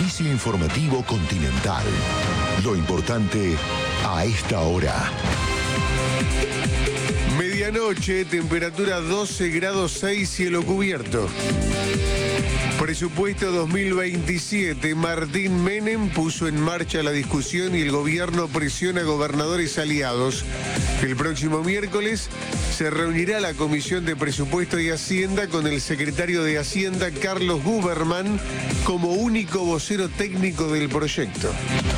Servicio Informativo Continental. Lo importante a esta hora. Medianoche, temperatura 12 grados 6, cielo cubierto. Presupuesto 2027, Martín Menem puso en marcha la discusión y el gobierno presiona a gobernadores aliados. El próximo miércoles se reunirá la Comisión de Presupuesto y Hacienda con el secretario de Hacienda, Carlos Guberman, como único vocero técnico del proyecto.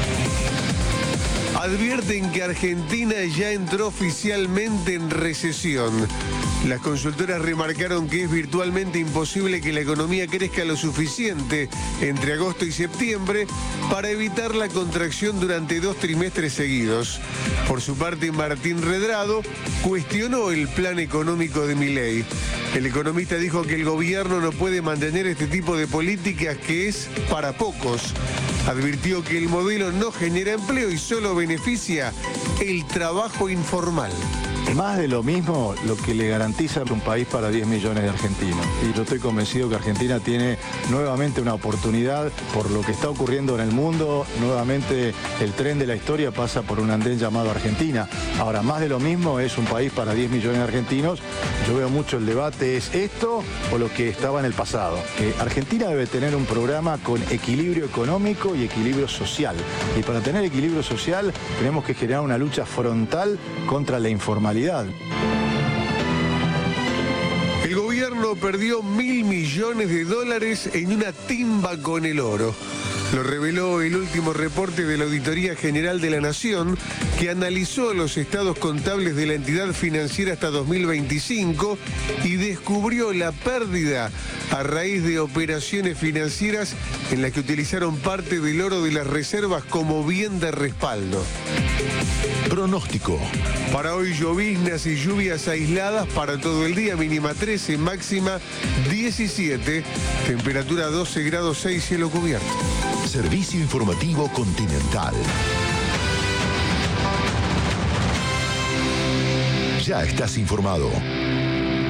Advierten que Argentina ya entró oficialmente en recesión. Las consultoras remarcaron que es virtualmente imposible que la economía crezca lo suficiente entre agosto y septiembre para evitar la contracción durante 2 trimestres seguidos. Por su parte, Martín Redrado cuestionó el plan económico de Milei. El economista dijo que el gobierno no puede mantener este tipo de políticas que es para pocos. Advirtió que el modelo no genera empleo y solo beneficia el trabajo informal. Más de lo mismo, lo que le garantiza un país para 10 millones de argentinos. Y yo estoy convencido que Argentina tiene nuevamente una oportunidad por lo que está ocurriendo en el mundo. Nuevamente el tren de la historia pasa por un andén llamado Argentina. Ahora, más de lo mismo es un país para 10 millones de argentinos. Yo veo mucho el debate, ¿es esto o lo que estaba en el pasado? Argentina debe tener un programa con equilibrio económico y equilibrio social. Y para tener equilibrio social tenemos que generar una lucha frontal contra la informalidad. El gobierno perdió $1.000 millones en una timba con el oro. Lo reveló el último reporte de la Auditoría General de la Nación, que analizó los estados contables de la entidad financiera hasta 2025 y descubrió la pérdida a raíz de operaciones financieras en las que utilizaron parte del oro de las reservas como bien de respaldo. Pronóstico. Para hoy, lloviznas y lluvias aisladas para todo el día, mínima 13, máxima 17, temperatura 12 grados 6, cielo cubierto. Servicio Informativo Continental. Ya estás informado.